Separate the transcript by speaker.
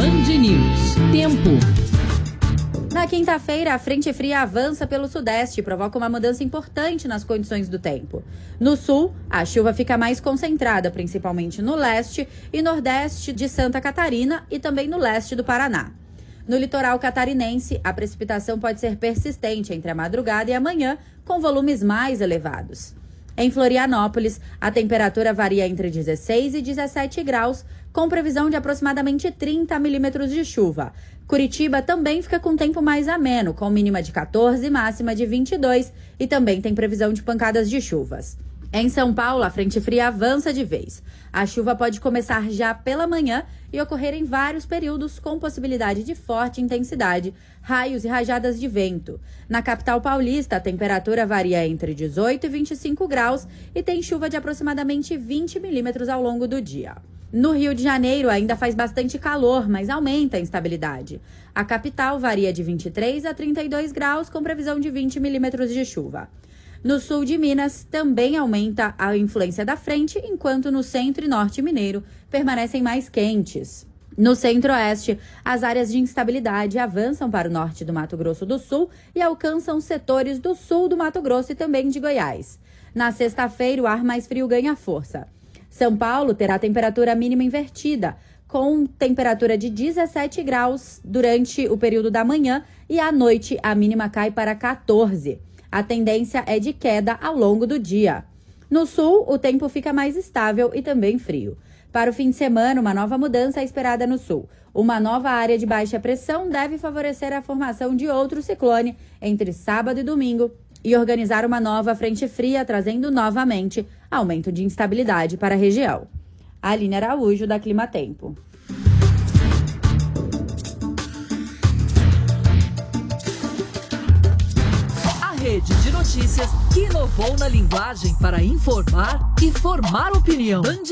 Speaker 1: Band News. Tempo.
Speaker 2: Na quinta-feira, a frente fria avança pelo sudeste e provoca uma mudança importante nas condições do tempo. No sul, a chuva fica mais concentrada, principalmente no leste e nordeste de Santa Catarina e também no leste do Paraná. No litoral catarinense, a precipitação pode ser persistente entre a madrugada e a manhã, com volumes mais elevados. Em Florianópolis, a temperatura varia entre 16 e 17 graus, com previsão de aproximadamente 30 milímetros de chuva. Curitiba também fica com tempo mais ameno, com mínima de 14 e máxima de 22, e também tem previsão de pancadas de chuvas. Em São Paulo, a frente fria avança de vez. A chuva pode começar já pela manhã e ocorrer em vários períodos, com possibilidade de forte intensidade, raios e rajadas de vento. Na capital paulista, a temperatura varia entre 18 e 25 graus e tem chuva de aproximadamente 20 milímetros ao longo do dia. No Rio de Janeiro, ainda faz bastante calor, mas aumenta a instabilidade. A capital varia de 23 a 32 graus, com previsão de 20 milímetros de chuva. No sul de Minas, também aumenta a influência da frente, enquanto no centro e norte mineiro permanecem mais quentes. No centro-oeste, as áreas de instabilidade avançam para o norte do Mato Grosso do Sul e alcançam setores do sul do Mato Grosso e também de Goiás. Na sexta-feira, o ar mais frio ganha força. São Paulo terá temperatura mínima invertida, com temperatura de 17 graus durante o período da manhã e à noite a mínima cai para 14. A tendência é de queda ao longo do dia. No sul, o tempo fica mais estável e também frio. Para o fim de semana, uma nova mudança é esperada no sul. Uma nova área de baixa pressão deve favorecer a formação de outro ciclone entre sábado e domingo e organizar uma nova frente fria, trazendo novamente aumento de instabilidade para a região. Aline Araújo, da Clima Tempo.
Speaker 1: Rede de notícias que inovou na linguagem para informar e formar opinião. Band